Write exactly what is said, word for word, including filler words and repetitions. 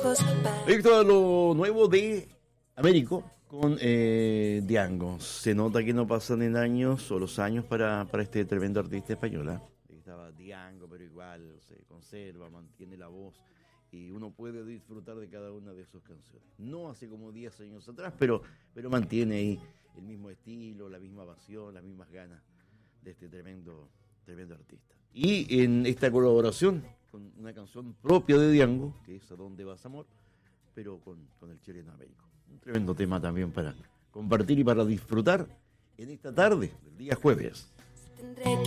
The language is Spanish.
Esto es lo nuevo de Américo con eh, Diango. Se nota que no pasan en años o los años para, para este tremendo artista español. ¿eh? Estaba Diango, pero igual se conserva, mantiene la voz y uno puede disfrutar de cada una de sus canciones. No así como diez años atrás, pero, pero mantiene ahí el mismo estilo, la misma pasión, las mismas ganas de este tremendo, tremendo artista. Y en esta colaboración con una canción propia de Diango, que es ¿A dónde vas, amor?, pero con, con el chileno Américo. Un tremendo tema también para compartir y para disfrutar en esta tarde del día jueves.